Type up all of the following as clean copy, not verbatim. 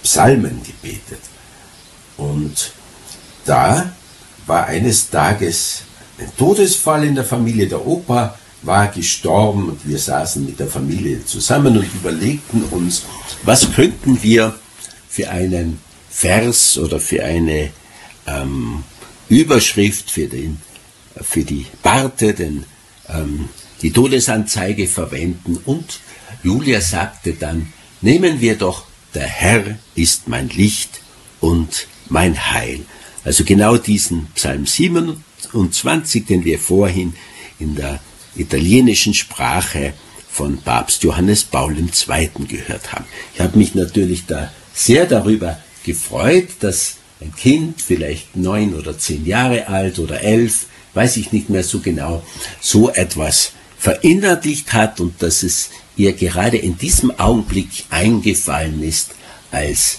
Psalmen gebetet. Und da war eines Tages ein Todesfall in der Familie. Der Opa war gestorben und wir saßen mit der Familie zusammen und überlegten uns, was könnten wir für einen Vers oder für eine Überschrift für die Parte, die Todesanzeige verwenden. Und Julia sagte dann, nehmen wir doch, der Herr ist mein Licht und mein Heil. Also genau diesen Psalm 27, den wir vorhin in der italienischen Sprache von Papst Johannes Paul II. Gehört haben. Ich habe mich natürlich da sehr darüber gefreut, dass ein Kind, vielleicht 9 oder 10 Jahre alt oder 11, weiß ich nicht mehr so genau, so etwas verinnerlicht hat und dass es ihr gerade in diesem Augenblick eingefallen ist als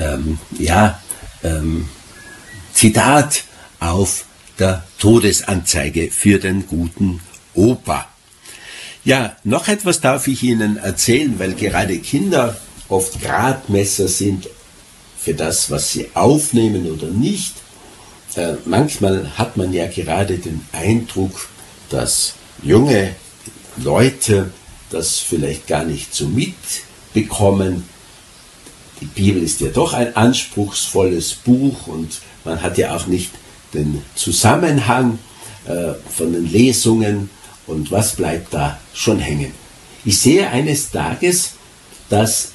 Zitat auf der Todesanzeige für den guten Opa. Ja, noch etwas darf ich Ihnen erzählen, weil gerade Kinder oft Gradmesser sind für das, was sie aufnehmen oder nicht. Manchmal hat man ja gerade den Eindruck, dass junge Leute das vielleicht gar nicht so mitbekommen. Die Bibel ist ja doch ein anspruchsvolles Buch und man hat ja auch nicht den Zusammenhang von den Lesungen und was bleibt da schon hängen. Ich sehe eines Tages, dass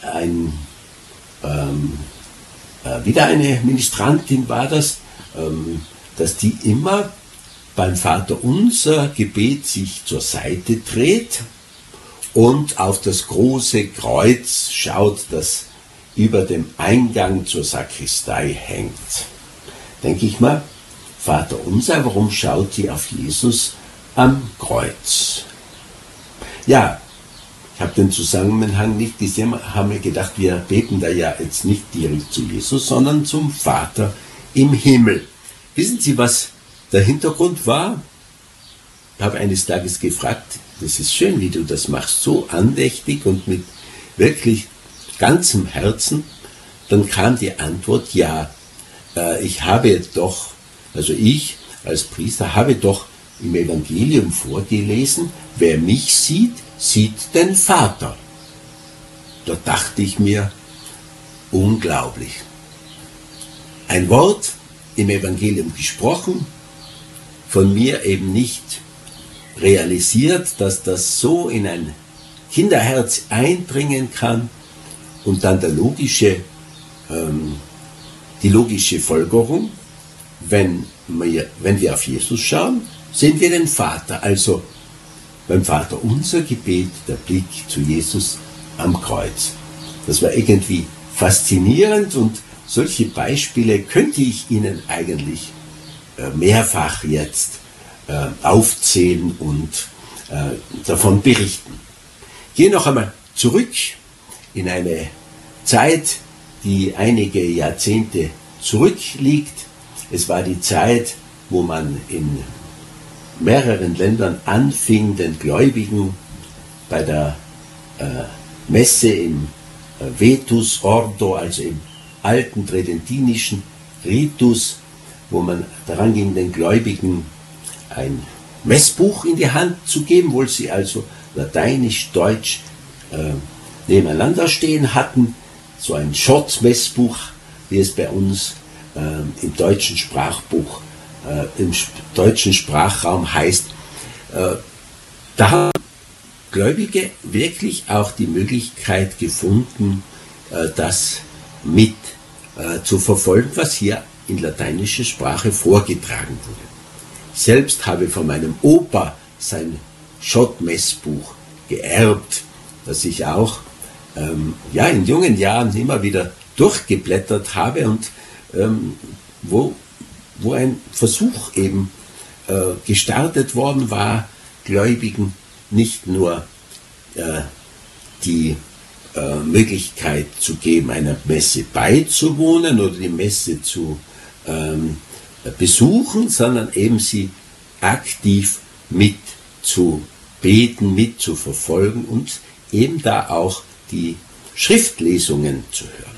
wieder eine Ministrantin war das, dass die immer beim Vaterunser Gebet sich zur Seite dreht und auf das große Kreuz schaut, das über dem Eingang zur Sakristei hängt. Denke ich mal, Vaterunser, warum schaut sie auf Jesus am Kreuz? Ja, ich habe den Zusammenhang nicht gesehen, haben mir gedacht, wir beten da ja jetzt nicht direkt zu Jesus, sondern zum Vater im Himmel. Wissen Sie, was der Hintergrund war? Ich habe eines Tages gefragt, das ist schön, wie du das machst, so andächtig und mit wirklich ganzem Herzen. Dann kam die Antwort, ja, ich als Priester habe doch im Evangelium vorgelesen, wer mich sieht, sieht den Vater. Da dachte ich mir, unglaublich. Ein Wort im Evangelium gesprochen, von mir eben nicht realisiert, dass das so in ein Kinderherz eindringen kann und dann die logische Folgerung, wenn wir auf Jesus schauen, sehen wir den Vater. Also beim Vaterunser Gebet der Blick zu Jesus am Kreuz. Das war irgendwie faszinierend und solche Beispiele könnte ich Ihnen eigentlich mehrfach jetzt aufzählen und davon berichten. Ich gehe noch einmal zurück in eine Zeit, die einige Jahrzehnte zurückliegt. Es war die Zeit, wo man in mehreren Ländern anfing, den Gläubigen bei der Messe im Vetus Ordo, also im alten tridentinischen Ritus, wo man daran ging, den Gläubigen ein Messbuch in die Hand zu geben, wo sie also Lateinisch, Deutsch nebeneinander stehen hatten, so ein Schott-Messbuch, wie es bei uns im deutschen Sprachbuch, im deutschen Sprachraum heißt. Da haben Gläubige wirklich auch die Möglichkeit gefunden, das mit zu verfolgen, was hier in lateinischer Sprache vorgetragen wurde. Selbst habe von meinem Opa sein Schott-Messbuch geerbt, das ich auch in jungen Jahren immer wieder durchgeblättert habe und wo ein Versuch eben gestartet worden war, Gläubigen nicht nur die Möglichkeit zu geben, einer Messe beizuwohnen oder die Messe zu besuchen, sondern eben sie aktiv mit zu beten, mit zu verfolgen und eben da auch die Schriftlesungen zu hören.